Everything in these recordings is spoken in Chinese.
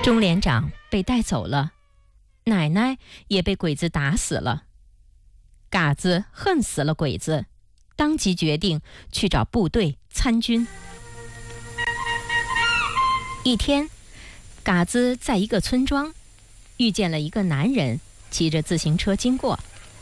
钟连长被带走了，奶奶也被鬼子打死了。嘎子恨死了鬼子，当即决定去找部队参军。一天，嘎子在一个村庄遇见了一个男人骑着自行车经过。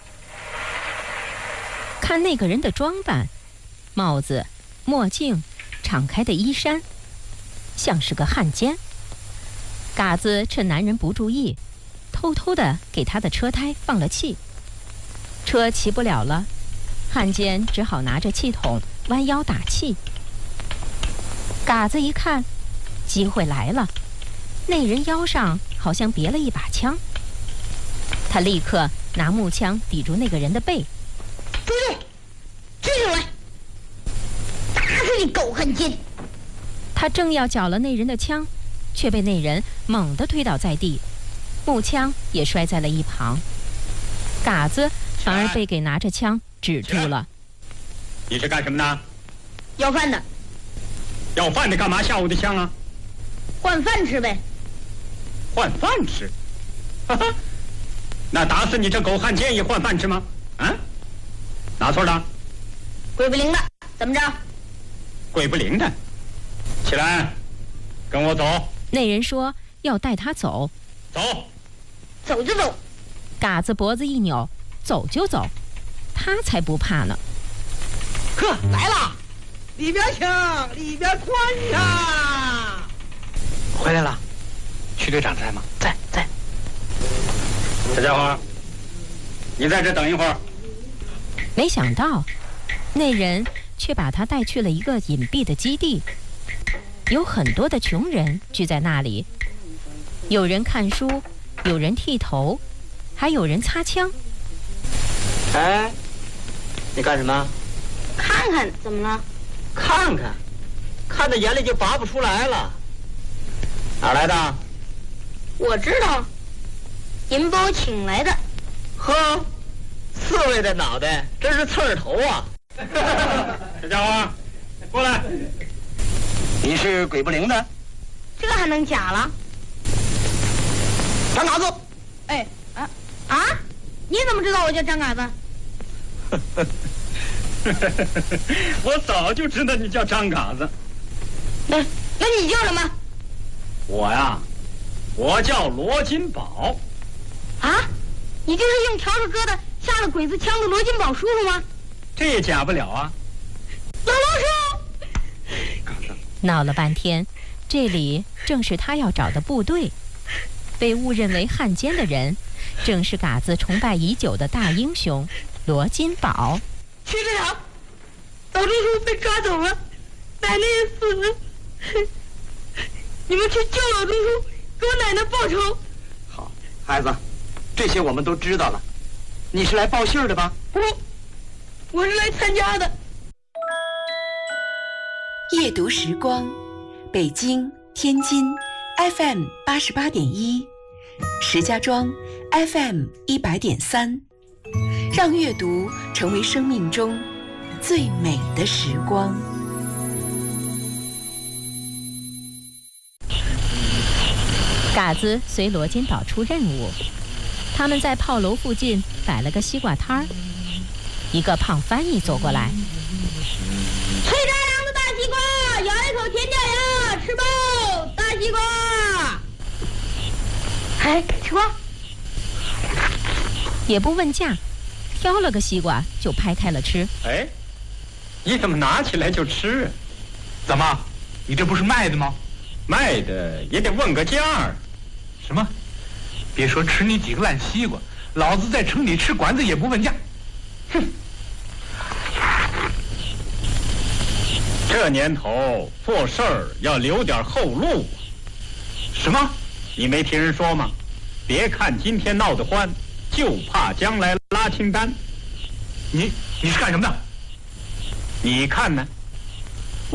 看那个人的装扮，帽子、墨镜、敞开的衣衫，像是个汉奸。嘎子趁男人不注意，偷偷地给他的车胎放了气，车骑不了了，汉奸只好拿着气筒弯腰打气。嘎子一看，机会来了，那人腰上好像别了一把枪，他立刻拿木枪抵住那个人的背。 住手！追上来！打死你狗汉奸！ 他正要缴了那人的枪，却被那人猛地推倒在地，木枪也摔在了一旁。嘎子反而被给拿着枪指住了。 你是干什么的？ 要饭的。 要饭的干嘛下我的枪啊？ 换饭吃呗。 换饭吃？哈哈，那打死你这狗汉奸也换饭吃吗？啊？哪错的？ 鬼不灵的，怎么着？ 鬼不灵的，起来，跟我走。 那人说要带他走。 走。 走就走。 嘎子脖子一扭，走就走，他才不怕呢。 呵，来了，里边请，里边宽呀！回来了，徐队长在吗？在。 这家伙，你在这等一会儿。 没想到，那人却把他带去了一个隐蔽的基地，有很多的穷人聚在那里，有人看书，有人剃头，还有人擦枪。 哎，你干什么？ 看看怎么了？ 看看，看到眼里就拔不出来了。哪来的？ 我知道，银包请来的。 呵，刺猬的脑袋真是刺儿头啊！ 这家伙，过来。 你是鬼不灵的？ 这还能假了？ 张嘎子。 哎，你怎么知道我叫张嘎子？ 我早就知道你叫张嘎子。 那你叫什么？ 我呀，我叫罗金宝。 啊，你就是用笤帚疙瘩下了鬼子枪的罗金宝叔叔吗？ 这也假不了啊。 老罗叔！ 闹了半天，这里正是他要找的部队。被误认为汉奸的人，正是嘎子崇拜已久的大英雄罗金宝。 徐队长，老叔叔被抓走了，奶奶也死了，你们去救老叔叔，给我奶奶报仇。 好，孩子，这些我们都知道了。你是来报信儿的吧？ 不，我是来参加的。 夜读时光，北京、天津 FM 88.1，石家庄 FM 100.3，让阅读成为生命中最美的时光。 嘎子随罗金宝出任务，他们在炮楼附近摆了个西瓜摊儿。一个胖翻译走过来， 脆炸瓤的大西瓜，咬一口甜掉牙，吃饱！大西瓜。哎，西瓜。 也不问价，挑了个西瓜就拍开了吃。 哎，你怎么拿起来就吃啊？ 怎么，你这不是卖的吗？ 卖的也得问个价儿。 什么？别说吃你几个烂西瓜，老子在城里吃馆子也不问价。哼！ 这年头做事儿要留点后路。 什么？ 你没听人说吗？别看今天闹得欢，就怕将来拉清单。 你是干什么的？ 你看呢？